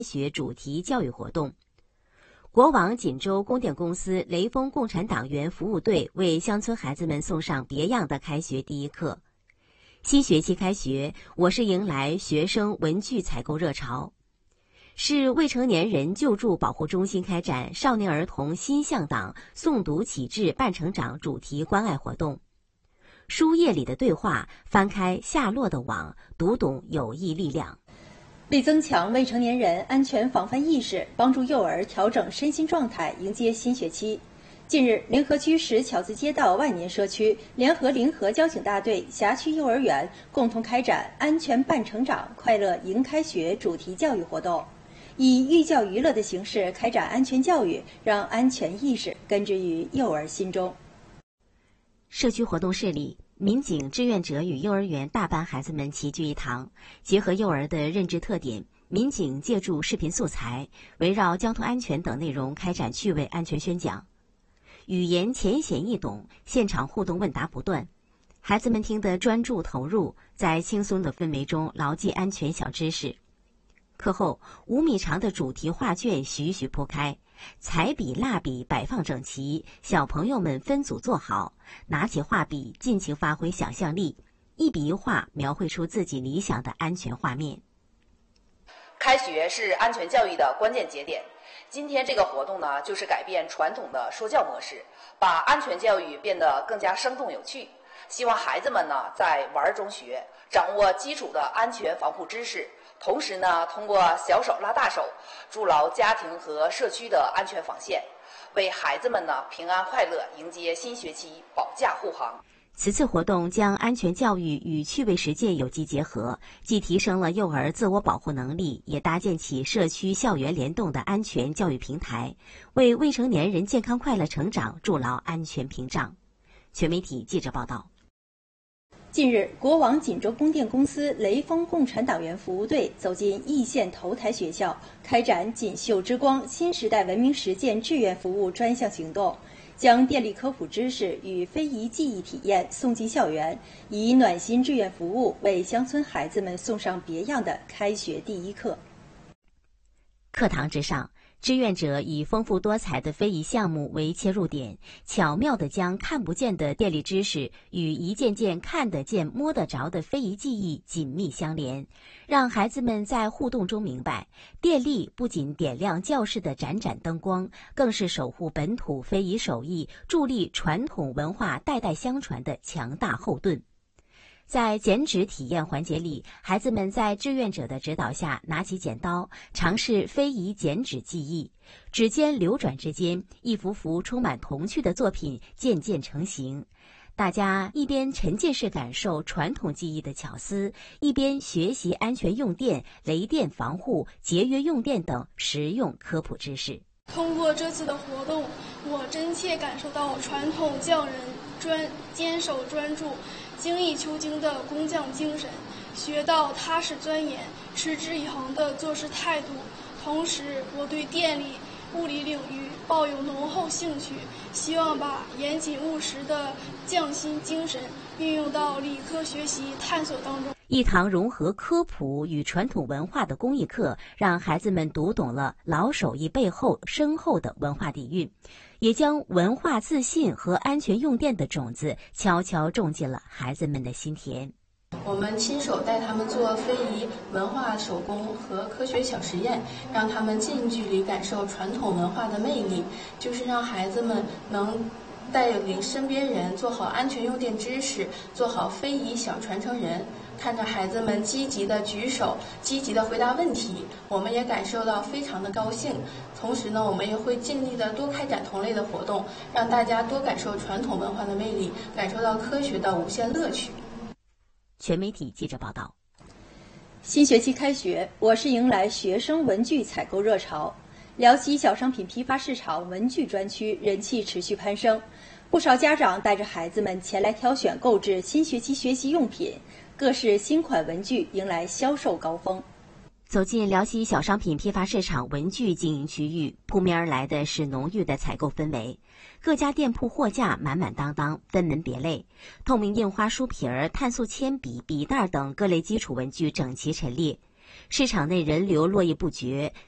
学主题教育活动。国网锦州供电公司雷锋共产党员服务队为乡村孩子们送上别样的开学第一课。新学期开学，我市迎来学生文具采购热潮。市未成年人救助保护中心开展少年儿童新向党诵读启智伴成长主题关爱活动。书页里的对话，翻开夏洛的网，读懂有益力量。 为增强未成年人安全防范意识，帮助幼儿调整身心状态，迎接新学期。近日，临河区石桥子街道万年社区联合临河交警大队辖区幼儿园共同开展安全伴成长快乐迎开学主题教育活动，以寓教于乐的形式开展安全教育，让安全意识根植于幼儿心中。 社区活动室里，民警、志愿者与幼儿园大班孩子们齐聚一堂，结合幼儿的认知特点，民警借助视频素材，围绕交通安全等内容开展趣味安全宣讲，语言浅显易懂，现场互动问答不断，孩子们听得专注投入，在轻松的氛围中牢记安全小知识。课后，5米长的主题画卷徐徐铺开，彩笔、蜡笔摆放整齐，小朋友们分组坐好，拿起画笔，尽情发挥想象力，一笔一画描绘出自己理想的安全画面。 开学是安全教育的关键节点。今天这个活动呢，就是改变传统的说教模式，把安全教育变得更加生动有趣。希望孩子们呢，在玩中学，掌握基础的安全防护知识。同时呢，通过小手拉大手，筑牢家庭和社区的安全防线，为孩子们呢平安快乐迎接新学期保驾护航。 此次活动将安全教育与趣味实践有机结合，既提升了幼儿自我保护能力，也搭建起社区校园联动的安全教育平台，为未成年人健康快乐成长筑牢安全屏障。全媒体记者报道。 近日，国网锦州供电公司雷锋共产党员服务队走进易县头台学校，开展锦绣之光新时代文明实践志愿服务专项行动，将电力科普知识与非遗技艺体验送进校园，以暖心志愿服务为乡村孩子们送上别样的开学第一课。 课堂之上，志愿者以丰富多彩的非遗项目为切入点，巧妙地将看不见的电力知识与一件件看得见、摸得着的非遗技艺紧密相连，让孩子们在互动中明白，电力不仅点亮教室的盏盏灯光，更是守护本土非遗手艺、助力传统文化代代相传的强大后盾。在剪纸体验环节里，孩子们在志愿者的指导下拿起剪刀，尝试非遗剪纸技艺。指尖流转之间，一幅幅充满童趣的作品渐渐成型。大家一边沉浸式感受传统技艺的巧思，一边学习安全用电、雷电防护、节约用电等实用科普知识。 通过这次的活动，我真切感受到传统匠人坚守专注、精益求精的工匠精神，学到踏实钻研、持之以恒的做事态度。同时，我对电力、物理领域抱有浓厚兴趣，希望把严谨务实的匠心精神运用到理科学习探索当中。 一堂融合科普与传统文化的公益课，让孩子们读懂了老手艺背后深厚的文化底蕴，也将文化自信和安全用电的种子悄悄种进了孩子们的心田。 我们亲手带他们做非遗、文化手工和科学小实验，让他们近距离感受传统文化的魅力，就是让孩子们能带领身边人做好安全用电知识，做好非遗小传承人。看着孩子们积极的举手，积极的回答问题，我们也感受到非常的高兴。同时呢，我们也会尽力的多开展同类的活动，让大家多感受传统文化的魅力，感受到科学的无限乐趣。 全媒体记者报道。 新学期开学，我市迎来学生文具采购热潮。辽西小商品批发市场文具专区人气持续攀升，不少家长带着孩子们前来挑选购置新学期学习用品，各式新款文具迎来销售高峰。 走进辽西小商品批发市场文具经营区域，扑面而来的是浓郁的采购氛围。各家店铺货架满满当当，分门别类，透明印花书皮儿、碳素铅笔、笔袋等各类基础文具整齐陈列。市场内人流络绎不绝，